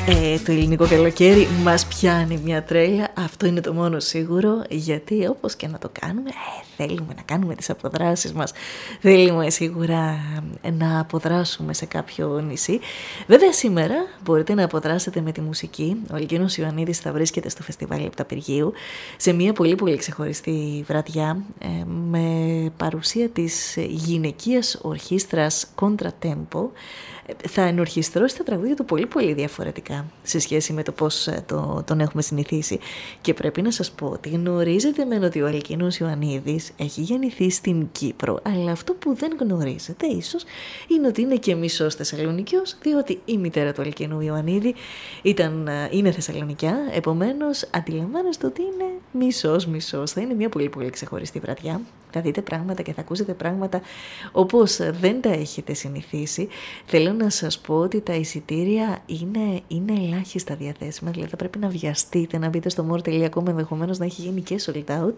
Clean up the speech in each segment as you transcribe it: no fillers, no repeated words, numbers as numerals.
Το ελληνικό καλοκαίρι μας πιάνει μια τρέλα, αυτό είναι το μόνο σίγουρο, γιατί όπως και να το κάνουμε, θέλουμε να κάνουμε τις αποδράσεις μας, θέλουμε σίγουρα να αποδράσουμε σε κάποιο νησί. Βέβαια σήμερα μπορείτε να αποδράσετε με τη μουσική. Ο Αλκίνος Ιωαννίδης θα βρίσκεται στο φεστιβάλ Επταπηργίου σε μια πολύ πολύ ξεχωριστή βραδιά με παρουσία της γυναικείας ορχήστρας Contratempo. Θα ενορχιστρώσει τα τραγούδια του πολύ πολύ διαφορετικά σε σχέση με το πώς τον έχουμε συνηθίσει. Και πρέπει να σας πω ότι γνωρίζετε μεν ότι ο Αλκίνος Ιωαννίδης έχει γεννηθεί στην Κύπρο, αλλά αυτό που δεν γνωρίζετε ίσως είναι ότι είναι και μισός Θεσσαλονικιός, διότι η μητέρα του Αλκίνου Ιωαννίδη είναι Θεσσαλονικιά, επομένως αντιλαμβάνεστε ότι είναι μισός. Θα είναι μια πολύ πολύ ξεχωριστή βραδιά. Θα δείτε πράγματα και θα ακούσετε πράγματα όπως δεν τα έχετε συνηθίσει. Θέλω να σας πω ότι τα εισιτήρια είναι ελάχιστα διαθέσιμα, δηλαδή θα πρέπει να βιαστείτε να μπείτε στο more.com, ενδεχομένως να έχει γίνει και sold out,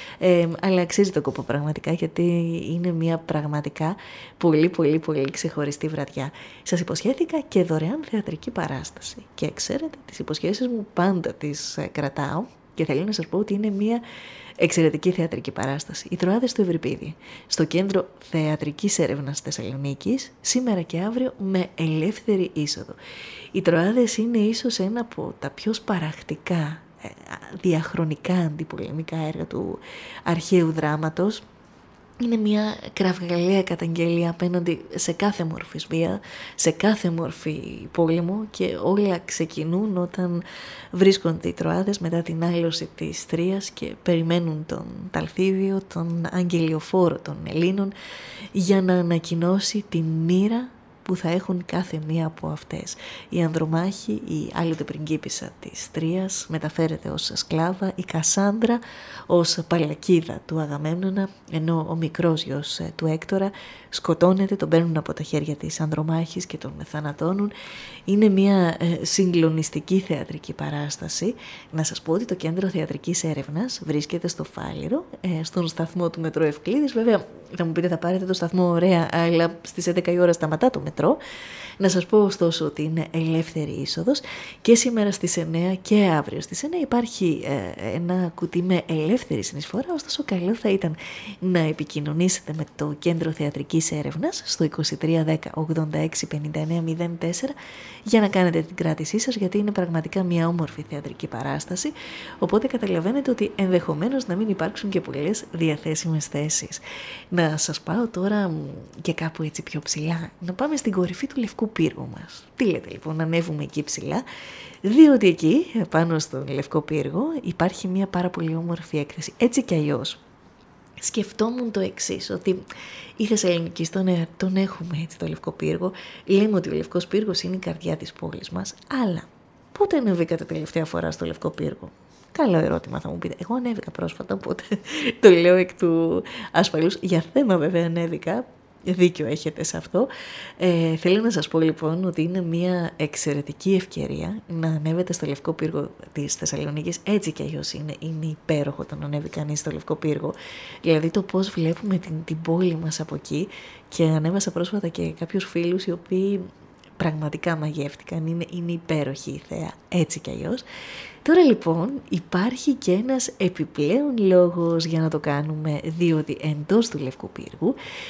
αλλά αξίζει το κόπο πραγματικά, γιατί είναι μια πραγματικά πολύ πολύ πολύ ξεχωριστή βραδιά. Σας υποσχέθηκα και δωρεάν θεατρική παράσταση και ξέρετε, τις υποσχέσεις μου πάντα τις κρατάω και θέλω να σας πω ότι είναι μια εξαιρετική θεατρική παράσταση. Οι Τροάδες του Ευρυπίδη, στο Κέντρο Θεατρικής Έρευνας Θεσσαλονίκης, σήμερα και αύριο με ελεύθερη είσοδο. Οι Τροάδες είναι ίσως ένα από τα πιο σπαραχτικά διαχρονικά αντιπολεμικά έργα του αρχαίου δράματος. Είναι μια κραυγαλαία καταγγελία απέναντι σε κάθε μορφή βία, σε κάθε μορφή πόλεμο, και όλα ξεκινούν όταν βρίσκονται οι Τροάδες μετά την άλωση της Τρίας και περιμένουν τον Ταλθίδιο, τον αγγελιοφόρο των Ελλήνων, για να ανακοινώσει την μοίρα που θα έχουν κάθε μία από αυτές. Η Ανδρομάχη, η άλλοτε πριγκίπισσα της Τρίας, μεταφέρεται ως σκλάβα, η Κασάνδρα ως παλακίδα του Αγαμέμνονα, ενώ ο μικρός γιος του Έκτορα σκοτώνεται, τον παίρνουν από τα χέρια της Ανδρομάχης και τον θανατώνουν. Είναι μια συγκλονιστική θεατρική παράσταση. Να σας πω ότι το Κέντρο Θεατρικής Έρευνας βρίσκεται στο Φάληρο, στον σταθμό του Μετρό Ευκλήδης. Βέβαια θα μου πείτε θα πάρετε το σταθμό ωραία, αλλά στις 11 η ώρα σταματά το μετρό. Να σας πω ωστόσο ότι είναι ελεύθερη είσοδος και σήμερα στις 9 και αύριο στις 9 υπάρχει ένα κουτί με ελεύθερη συνεισφορά, ωστόσο καλό θα ήταν να επικοινωνήσετε με το Κέντρο Θεατρικής Έρευνας στο 2310 86 59 04 για να κάνετε την κράτησή σας, γιατί είναι πραγματικά μια όμορφη θεατρική παράσταση, οπότε καταλαβαίνετε ότι ενδεχομένως να μην υπάρξουν και πολλές διαθέσιμες θέσεις. Να σας πάω τώρα και κάπου έτσι πιο ψηλά, να πάμε στην κορυφή του Λευκού Πύργου μας. Τι λέτε λοιπόν, να ανέβουμε εκεί ψηλά, διότι εκεί πάνω στον Λευκό Πύργο υπάρχει μια πάρα πολύ όμορφη έκθεση. Έτσι κι αλλιώς σκεφτόμουν το εξής, ότι η Θεσσαλονίκη τον έχουμε έτσι το Λευκό Πύργο, λέμε ότι ο Λευκός Πύργος είναι η καρδιά της πόλης μας, αλλά πότε ανεβήκατε τελευταία φορά στο Λευκό Πύργο? Καλό ερώτημα θα μου πείτε. Εγώ ανέβηκα πρόσφατα, οπότε το λέω εκ του ασφαλούς. Για θέμα βέβαια ανέβηκα, δίκιο έχετε σε αυτό. Θέλω να σας πω λοιπόν ότι είναι μια εξαιρετική ευκαιρία να ανέβετε στο Λευκό Πύργο της Θεσσαλονίκης. Έτσι κι αλλιώς είναι υπέροχο το να ανέβει κανείς στο Λευκό Πύργο. Δηλαδή το πώς βλέπουμε την πόλη μας από εκεί, και ανέβασα πρόσφατα και κάποιους φίλους οι οποίοι πραγματικά μαγεύτηκαν. Είναι υπέροχη η θέα, έτσι κι αλλιώς. Τώρα λοιπόν υπάρχει και ένας επιπλέον λόγος για να το κάνουμε, διότι εντός του Λευκού Πύργου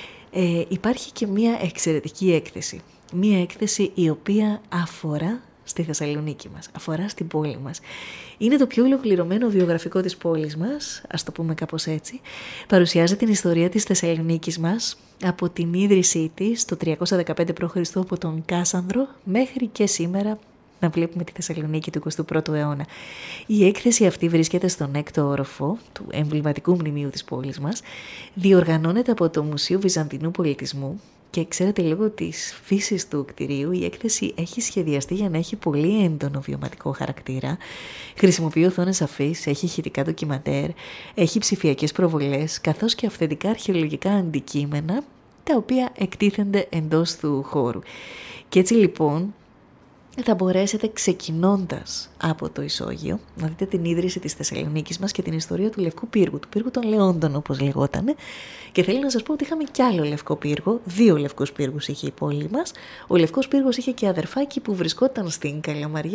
υπάρχει και μια εξαιρετική έκθεση. Μια έκθεση η οποία αφορά στη Θεσσαλονίκη μας, αφορά στην πόλη μας. Είναι το πιο ολοκληρωμένο βιογραφικό της πόλης μας, ας το πούμε κάπως έτσι. Παρουσιάζει την ιστορία της Θεσσαλονίκης μας από την ίδρυσή της το 315 π.Χ. από τον Κάσανδρο μέχρι και σήμερα να βλέπουμε τη Θεσσαλονίκη του 21ου αιώνα. Η έκθεση αυτή βρίσκεται στον 6ο όροφο του εμβληματικού μνημείου της πόλης μας. Διοργανώνεται από το Μουσείο Βυζαντινού Πολιτισμού και ξέρετε, λόγω της φύσης του κτηρίου η έκθεση έχει σχεδιαστεί για να έχει πολύ έντονο βιωματικό χαρακτήρα. Χρησιμοποιεί οθόνες αφής, έχει ηχητικά ντοκιμαντέρ, έχει ψηφιακές προβολές καθώς και αυθεντικά αρχαιολογικά αντικείμενα τα οποία εκτίθενται εντός του χώρου. Και έτσι λοιπόν θα μπορέσετε ξεκινώντας από το Ισόγειο να δείτε την ίδρυση της Θεσσαλονίκης μας και την ιστορία του Λευκού Πύργου, του Πύργου των Λεόντων όπως λεγότανε. Και θέλω να σας πω ότι είχαμε κι άλλο Λευκό Πύργο, 2 Λευκούς Πύργους είχε η πόλη μας. Ο Λευκός Πύργος είχε και αδερφάκι που βρισκόταν στην Καλαμαριά